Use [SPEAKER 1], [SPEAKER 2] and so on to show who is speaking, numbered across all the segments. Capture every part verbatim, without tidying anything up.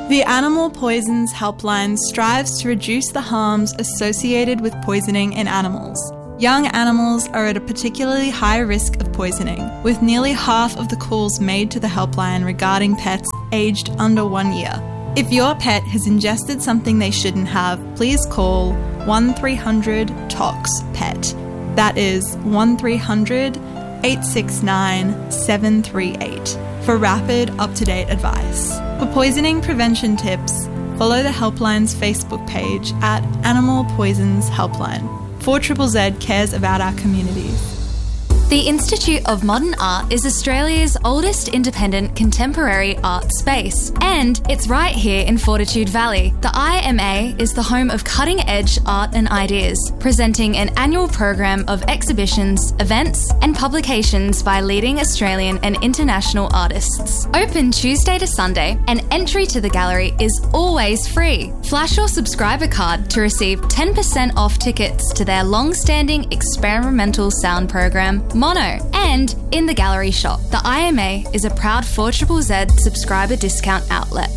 [SPEAKER 1] The Animal Poisons Helpline strives to reduce the harms associated with poisoning in animals. Young animals are at a particularly high risk of poisoning, with nearly half of the calls made to the helpline regarding pets aged under one year. If your pet has ingested something they shouldn't have, please call one three hundred T O X P E T. That is one three hundred, eight six nine, seven three eight for rapid, up-to-date advice. For poisoning prevention tips, follow the helpline's Facebook page at Animal Poisons Helpline. four Z Z cares about our communities.
[SPEAKER 2] The Institute of Modern Art is Australia's oldest independent contemporary art space, and it's right here in Fortitude Valley. The I M A is the home of cutting-edge art and ideas, presenting an annual program of exhibitions, events, and publications by leading Australian and international artists. Open Tuesday to Sunday, and entry to the gallery is always free. Flash your subscriber card to receive ten percent off tickets to their long-standing experimental sound program, Mono, and in the gallery shop. The I M A is a proud four Z Z subscriber discount outlet.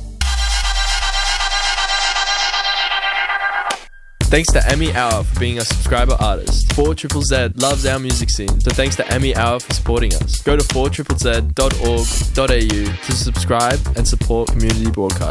[SPEAKER 3] Thanks to Emmy Hour for being a subscriber artist. four Z Z loves our music scene, so thanks to Emmy Hour for supporting us. Go to four z z dot org dot a u to subscribe and support community broadcasting.